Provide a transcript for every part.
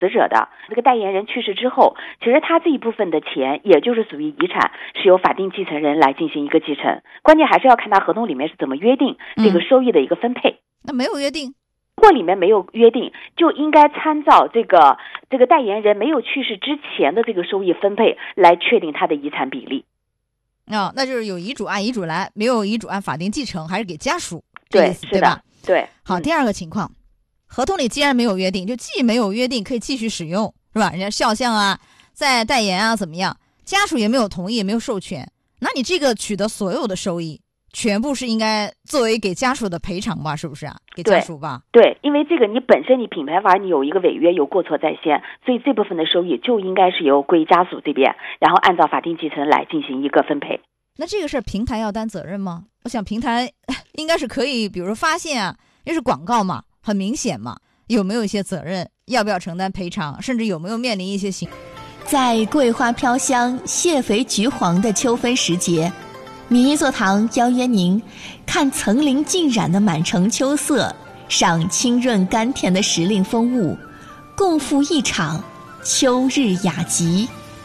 死者的这个代言人去世之后，其实他这一部分的钱也就是属于遗产，是由法定继承人来进行一个继承。关键还是要看他合同里面是怎么约定这个收益的一个分配。 那没有约定， 如果里面没有约定，就应该参照这个代言人没有去世之前的这个收益分配来确定他的遗产比例。 那就是有遗嘱按遗嘱来，没有遗嘱按法定继承，还是给家属， 对， 对吧？ 对。 好，第二个情况，合同里既然没有约定，就既没有约定可以继续使用，是吧？人家肖像啊，在代言啊，怎么样？家属也没有同意，也没有授权，那你这个取得所有的收益，全部是应该作为给家属的赔偿吧？是不是啊？给家属吧？ 对，因为这个你本身你品牌法你有一个违约，有过错在先，所以这部分的收益就应该是由归家属这边，然后按照法定继承来进行一个分配。 那这个事儿平台要担责任吗？我想平台应该是可以，比如说发现啊，因为是广告嘛，很明显嘛，有没有一些责任？要不要承担赔偿？甚至有没有面临一些在桂花飘香、蟹肥橘黄的秋分时节，民医座堂邀约您看层林尽染的满城秋色，赏清润甘甜的时令风物，共赴一场秋日雅集。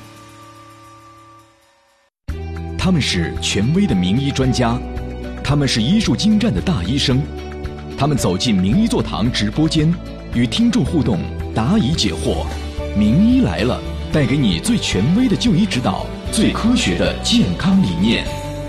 他们是权威的名医专家，他们是医术精湛的大医生，他们走进名医座堂直播间，与听众互动，答疑解惑。名医来了，带给你最权威的就医指导，最科学的健康理念。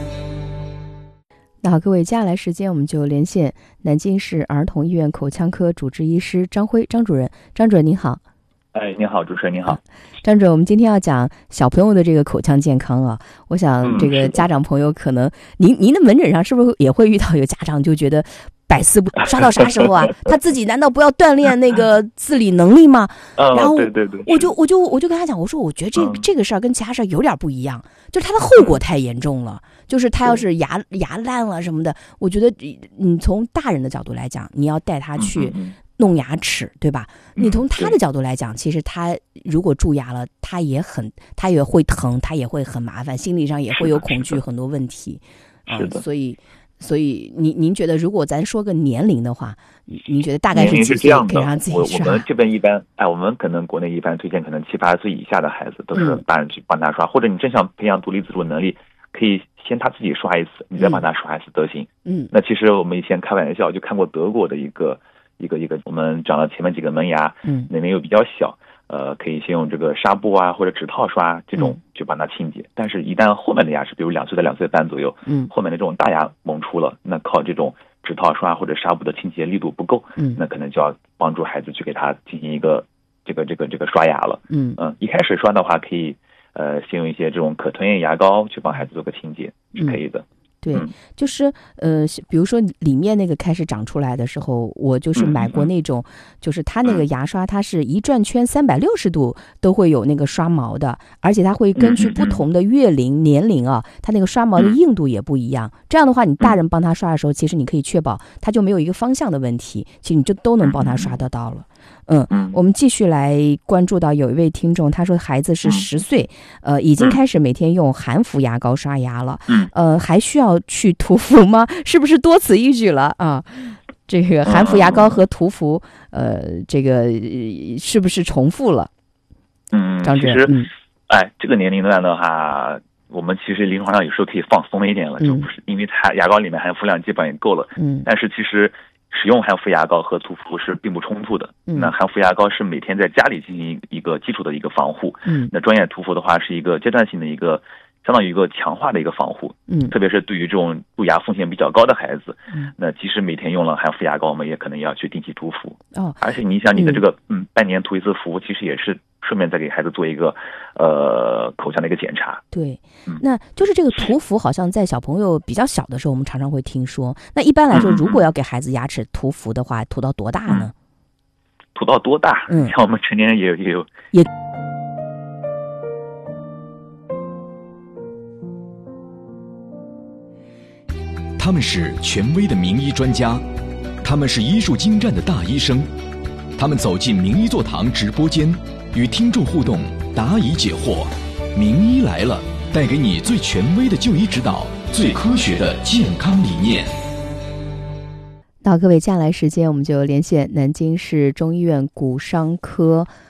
那好，各位，接下来时间我们就连线南京市儿童医院口腔科主治医师张辉张主任。张主任您好。 您好，主持人您好。 张主任，我们今天要讲小朋友的这个口腔健康啊。我想这个家长朋友可能，您的门诊上是不是也会遇到有家长就觉得百思不刷到啥时候啊？他自己难道不要锻炼那个自理能力吗？然后对， 我就跟他讲，我说我觉得这个事儿跟其他事儿有点不一样，就是他的后果太严重了。就是他要是牙烂了什么的，我觉得你从大人的角度来讲，你要带他去弄牙齿，对吧？你从他的角度来讲，其实他如果蛀牙了，他也会疼，他也会很麻烦，心理上也会有恐惧，很多问题。所以您觉得，如果咱说个年龄的话，您觉得大概是几岁可以让自己刷？ 我们这边一般，我们可能国内一般推荐可能7、8岁以下的孩子都是大人去帮他刷，或者你真想培养独立自主能力，可以先他自己刷一次，你再帮他刷一次都行。那其实我们以前开玩笑就看过德国的一个，我们长了前面几个门牙，那边又比较小，可以先用这个纱布啊或者指套刷这种去帮他清洁。但是一旦后面的牙齿，比如2岁到2岁半左右，后面的这种大牙萌出了，那靠这种指套刷或者纱布的清洁力度不够，那可能就要帮助孩子去给他进行一个这个刷牙了。一开始刷的话可以先用一些这种可吞咽牙膏去帮孩子做个清洁，是可以的。 对，就是比如说里面那个开始长出来的时候，我就是买过那种，就是它那个牙刷，它是一转圈360度都会有那个刷毛的，而且它会根据不同的月龄年龄啊，它那个刷毛的硬度也不一样。这样的话，你大人帮他刷的时候，其实你可以确保他就没有一个方向的问题，其实你就都能帮他刷得到了。我们继续来关注到有一位听众，他说孩子是10岁，已经开始每天用含氟牙膏刷牙了，还需要去涂氟吗？是不是多此一举了啊？这个含氟牙膏和涂氟，这个是不是重复了？张主任， 这个年龄段的话，我们其实临床上有时候可以放松一点了，就不是因为它牙膏里面含氟量基本也够了，但是其实使用含氟牙膏和涂氟是并不冲突的。那含氟牙膏是每天在家里进行一个基础的一个防护，那专业涂氟的话是一个阶段性的一个相当于一个强化的一个防护，特别是对于这种蛀牙风险比较高的孩子，那即使每天用了含氟牙膏，我们也可能要去定期涂氟。而且你想你的这个半年涂一次氟，其实也是顺便再给孩子做一个口腔的一个检查。 对，那就是这个涂氟好像在小朋友比较小的时候我们常常会听说，那一般来说如果要给孩子牙齿涂氟的话，涂到多大呢？ 涂到多大？像我们成年人也有他们是权威的名医专家，他们是医术精湛的大医生，他们走进名医座堂直播间，与听众互动，答疑解惑。名医来了，带给你最权威的就医指导，最科学的健康理念。 到各位，接下来时间我们就连线南京市中医院骨伤科